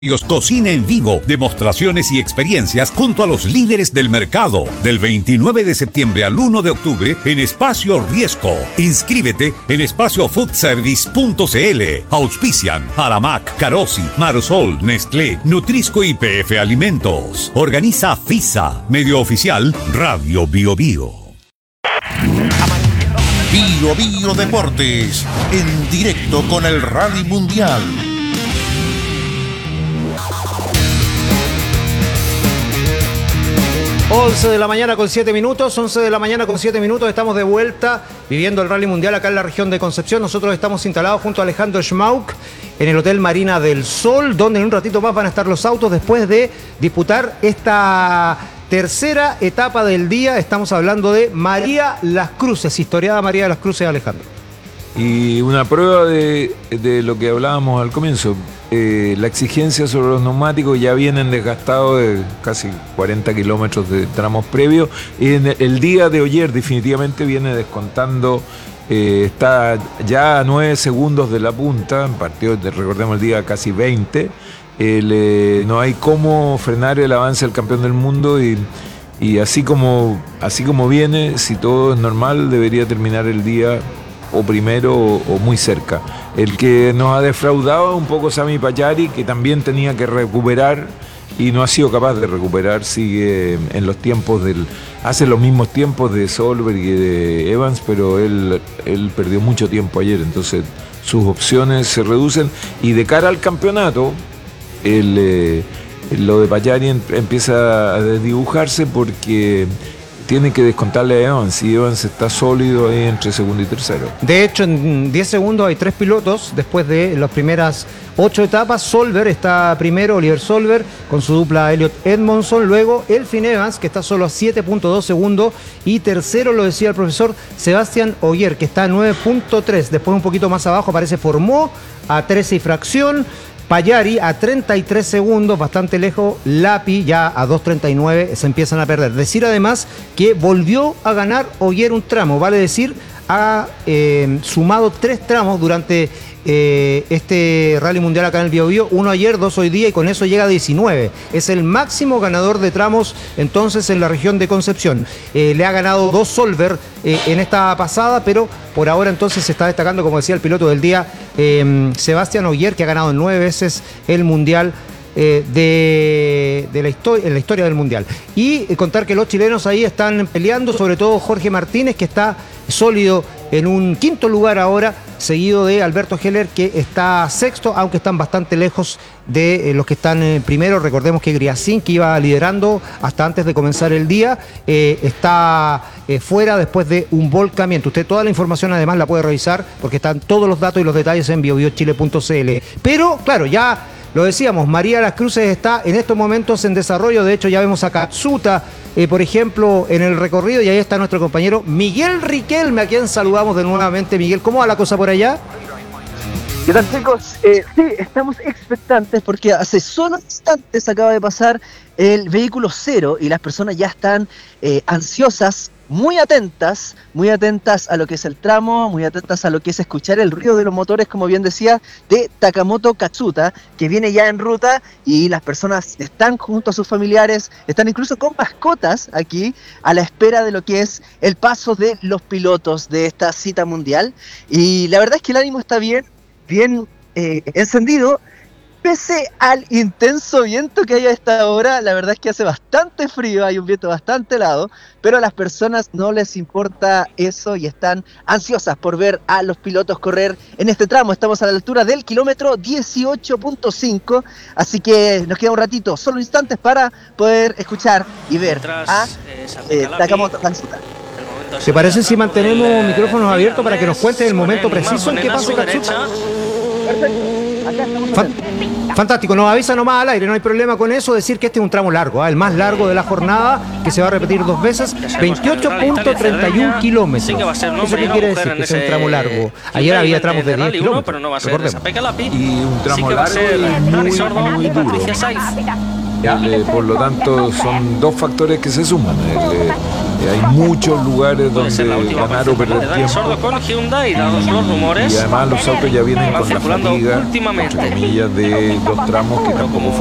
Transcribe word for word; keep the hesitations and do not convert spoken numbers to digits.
Cocina en vivo, demostraciones y experiencias junto a los líderes del mercado. Del veintinueve de septiembre al uno de octubre en Espacio Riesco. Inscríbete en espacio food service punto c l. Auspician Aramac, Carosi, Marsol, Nestlé, Nutrisco y P F Alimentos. Organiza FISA. Medio oficial Radio Bio Bio. Bio Bio Deportes, en directo con el Rally Mundial. once de la mañana con siete minutos, once de la mañana con siete minutos, estamos de vuelta viviendo el Rally Mundial acá en la región de Concepción. Nosotros estamos instalados junto a Alejandro Schmauk en el Hotel Marina del Sol, donde en un ratito más van a estar los autos después de disputar esta tercera etapa del día. Estamos hablando de María Las Cruces, historiada María Las Cruces, Alejandro. Y una prueba de, de lo que hablábamos al comienzo, eh, la exigencia sobre los neumáticos ya vienen desgastados de casi cuarenta kilómetros de tramos previos, y en el día de ayer definitivamente viene descontando, eh, está ya a nueve segundos de la punta, en partido, recordemos el día casi veinte, el, eh, no hay cómo frenar el avance del campeón del mundo y, y así como, así como viene, si todo es normal, debería terminar el día o primero o, o muy cerca. El que nos ha defraudado un poco Sami Pagliari, que también tenía que recuperar y no ha sido capaz de recuperar, sigue en los tiempos del... hace los mismos tiempos de Solberg y de Evans, pero él, él perdió mucho tiempo ayer, entonces sus opciones se reducen y de cara al campeonato, el, eh, lo de Pagliari empieza a desdibujarse porque tiene que descontarle a Evans y Evans está sólido ahí entre segundo y tercero. De hecho, en diez segundos hay tres pilotos después de las primeras ocho etapas. Solberg está primero, Oliver Solberg, con su dupla Elliott Edmondson. Luego Elfyn Evans, que está solo a siete punto dos segundos. Y tercero, lo decía el profesor, Sebastián Ogier, que está a nueve punto tres. Después un poquito más abajo aparece Formó a trece y fracción. Pagliari a treinta y tres segundos, bastante lejos. Lapi ya a dos treinta y nueve, se empiezan a perder. Decir además que volvió a ganar Ogier un tramo, vale decir, ha eh, sumado tres tramos durante eh, este Rally Mundial acá en el Bio Bio, uno ayer, dos hoy día, y con eso llega a diecinueve. Es el máximo ganador de tramos entonces en la región de Concepción. Eh, le ha ganado dos Solberg eh, en esta pasada, pero por ahora entonces se está destacando, como decía el piloto del día, eh, Sebastián Ogier, que ha ganado nueve veces el Mundial eh, de, de la historia, en la historia del Mundial. Y eh, contar que los chilenos ahí están peleando, sobre todo Jorge Martínez, que está sólido en un quinto lugar ahora, seguido de Alberto Heller, que está sexto, aunque están bastante lejos de eh, los que están en primero. Recordemos que Griacín, que iba liderando hasta antes de comenzar el día, eh, está eh, fuera después de un volcamiento. Usted toda la información además la puede revisar porque están todos los datos y los detalles en bio bio chile punto c l. Pero, claro, ya lo decíamos, María Las Cruces está en estos momentos en desarrollo. De hecho, ya vemos a Katsuta, eh, por ejemplo, en el recorrido, y ahí está nuestro compañero Miguel Riquelme, a quien saludamos de nuevamente. Miguel, ¿cómo va la cosa por allá? ¿Qué tal, chicos? Eh, sí, estamos expectantes porque hace solo instantes acaba de pasar el vehículo cero y las personas ya están eh, ansiosas, muy atentas, muy atentas a lo que es el tramo, muy atentas a lo que es escuchar el ruido de los motores, como bien decía, de Takamoto Katsuta, que viene ya en ruta, y las personas están junto a sus familiares, están incluso con mascotas aquí, a la espera de lo que es el paso de los pilotos de esta cita mundial. Y la verdad es que el ánimo está bien, bien eh, encendido. Pese al intenso viento que hay a esta hora, la verdad es que hace bastante frío, hay un viento bastante helado, pero a las personas no les importa eso y están ansiosas por ver a los pilotos correr en este tramo. Estamos a la altura del kilómetro dieciocho punto cinco, así que nos queda un ratito, solo instantes para poder escuchar y ver a eh, Takamoto Katsuta. ¿Te parece si mantenemos micrófonos abiertos para que nos cuentes el momento preciso en que pasa Katsuta? Perfecto, acá estamos. Fan- Fantástico, nos avisa nomás al aire, no hay problema con eso. Decir que este es un tramo largo, ¿eh? El más largo de la jornada, que se va a repetir dos veces, veintiocho punto treinta y uno kilómetros. ¿Eso qué quiere decir? Que es un tramo largo. Ayer había tramos de diez kilómetros, Y un tramo largo y muy, muy duro. El, eh, por lo tanto, son dos factores que se suman. El, eh, hay muchos lugares Puede ser la donde última ganar o participante perder de Dani tiempo. Sordo con Hyundai, dados los rumores. Y además los autos ya vienen Van con la circulando fatiga, últimamente. entre comillas, de dos tramos que Pero tampoco como